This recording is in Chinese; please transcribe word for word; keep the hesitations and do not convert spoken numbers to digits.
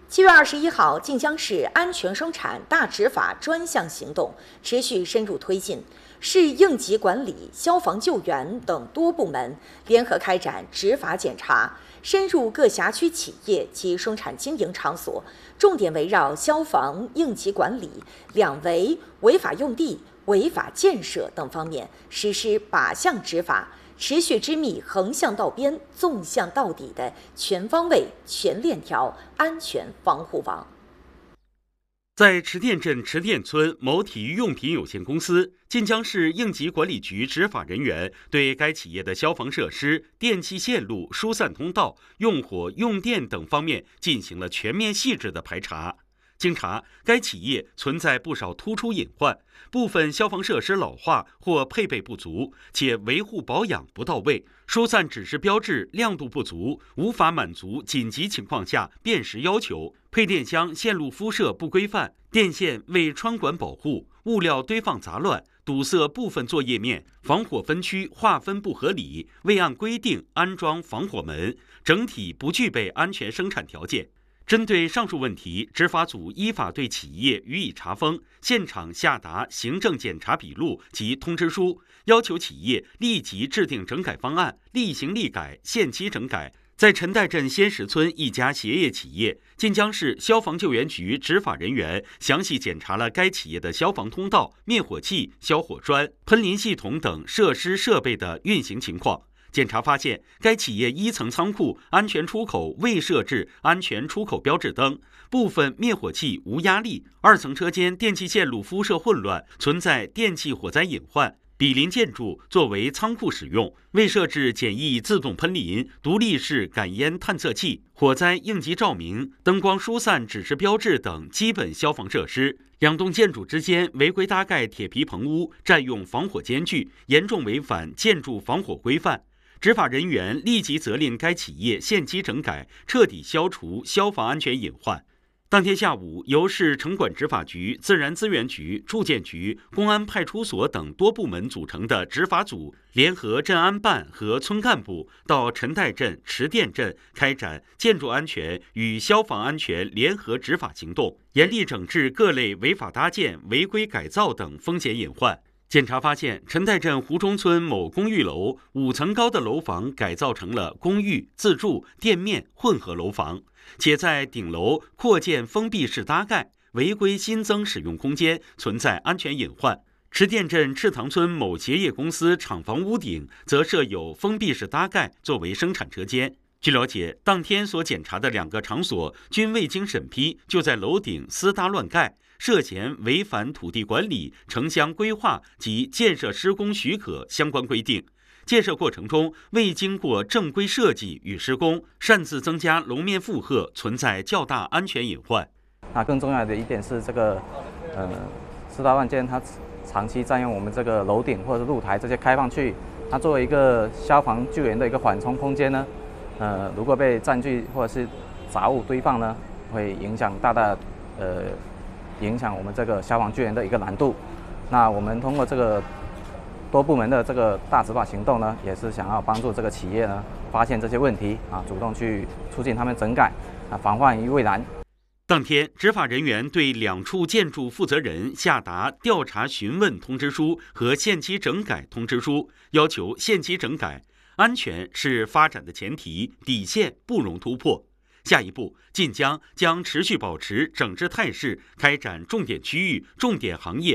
七月二十一号，晋江市安全生产大执法专项行动持续深入推进，市应急管理、消防救援等多部门联合开展执法检查，深入各辖区企业及生产经营场所，重点围绕消防、应急管理、两违、违法用地、违法建设等方面实施靶向执法，持续织密横向到边、纵向到底的全方位、全链条安全防护网。 在池店镇池店村某体育用品有限公司，晋江市应急管理局执法人员对该企业的消防设施、电气线路、疏散通道、用火、用电等方面进行了全面细致的排查。经查，该企业存在不少突出隐患，部分消防设施老化或配备不足，且维护保养不到位，疏散指示标志亮度不足，无法满足紧急情况下辨识要求，配电箱线路敷设不规范，电线未穿管保护，物料堆放杂乱，堵塞部分作业面，防火分区划分不合理，未按规定安装防火门，整体不具备安全生产条件。针对上述问题，执法组依法对企业予以查封，现场下达行政检查笔录及通知书，要求企业立即制定整改方案，立行立改，限期整改。在陈岱镇仙石村一家鞋业企业，晋江市消防救援局执法人员详细检查了该企业的消防通道、灭火器、消火栓、喷淋系统等设施设备的运行情况。检查发现，该企业一层仓库安全出口未设置安全出口标志灯，部分灭火器无压力；二层车间电气线路敷设混乱，存在电气火灾隐患；毗邻建筑作为仓库使用，未设置简易自动喷淋、独立式感烟探测器、火灾应急照明、灯光疏散指示标志等基本消防设施。两栋建筑之间违规搭盖铁皮棚屋，占用防火间距，严重违反建筑防火规范。执法人员立即责令该企业限期整改，彻底消除消防安全隐患。当天下午，由市城管执法局、自然资源局、住建局、公安派出所等多部门组成的执法组，联合镇安办和村干部到陈岱镇、池店镇开展建筑安全与消防安全联合执法行动，严厉整治各类违法搭建、违规改造等风险隐患。检查发现，陈岱镇湖中村某公寓楼五层高的楼房改造成了公寓、自住、店面混合楼房，且在顶楼扩建封闭式搭盖，违规新增使用空间，存在安全隐患。池店镇赤塘村某鞋业公司厂房屋顶则设有封闭式搭盖，作为生产车间。据了解，当天所检查的两个场所均未经审批，就在楼顶私搭乱盖，涉嫌违反土地管理、城乡规划及建设施工许可相关规定。建设过程中未经过正规设计与施工，擅自增加楼面负荷，存在较大安全隐患。 那更重要的一点是，这个呃私搭乱建，它长期占用我们这个楼顶或者露台这些开放区域，它作为一个消防救援的一个缓冲空间呢，呃，如果被占据或者是杂物堆放呢，会影响大大呃。影响我们这个消防救援的一个难度。那我们通过这个多部门的这个大执法行动呢，也是想要帮助这个企业呢发现这些问题啊，主动去促进他们整改啊，防患于未然。 当天，执法人员对两处建筑负责人下达调查询问通知书和限期整改通知书，要求限期整改，安全是发展的前提，底线不容突破。下一步，晋江将持续保持整治态势，开展重点区域、重点行业